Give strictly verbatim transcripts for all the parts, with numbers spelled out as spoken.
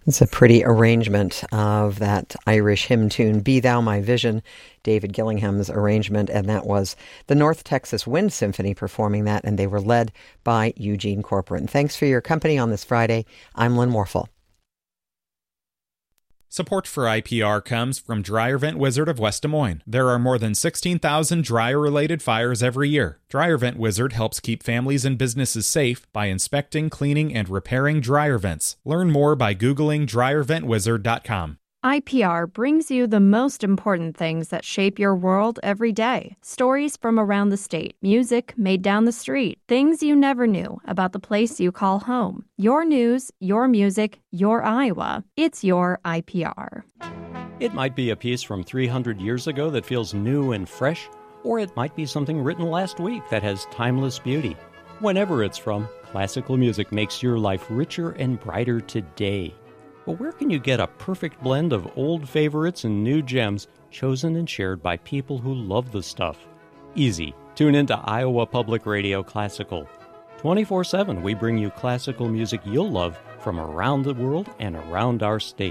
It's a pretty arrangement of that Irish hymn tune, Be Thou My Vision, David Gillingham's arrangement, and that was the North Texas Wind Symphony performing that, and they were led by Eugene Corcoran. Thanks for your company on this Friday. I'm Lynn Warfel. Support for I P R comes from Dryer Vent Wizard of West Des Moines. There are more than sixteen thousand dryer-related fires every year. Dryer Vent Wizard helps keep families and businesses safe by inspecting, cleaning, and repairing dryer vents. Learn more by Googling dryer vent wizard dot com. I P R brings you the most important things that shape your world every day. Stories from around the state, music made down the street, things you never knew about the place you call home. Your news, your music, your Iowa. It's your I P R. It might be a piece from three hundred years ago that feels new and fresh, or it might be something written last week that has timeless beauty. Whenever it's from, classical music makes your life richer and brighter today. But where can you get a perfect blend of old favorites and new gems chosen and shared by people who love the stuff? Easy. Tune into Iowa Public Radio Classical. twenty-four seven, we bring you classical music you'll love from around the world and around our state.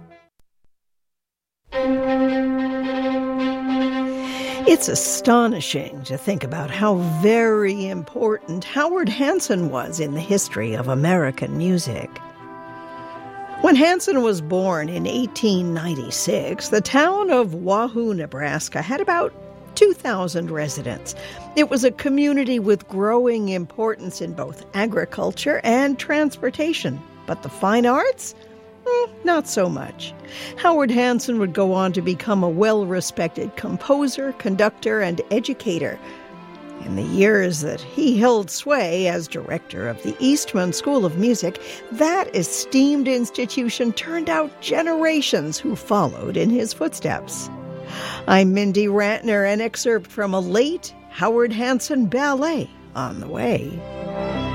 It's astonishing to think about how very important Howard Hanson was in the history of American music. When Hanson was born in eighteen ninety-six, the town of Wahoo, Nebraska had about two thousand residents. It was a community with growing importance in both agriculture and transportation. But the fine arts? Mm, not so much. Howard Hanson would go on to become a well-respected composer, conductor, and educator. In the years that he held sway as director of the Eastman School of Music, that esteemed institution turned out generations who followed in his footsteps. I'm Mindy Rantner, an excerpt from a late Howard Hanson ballet on the way.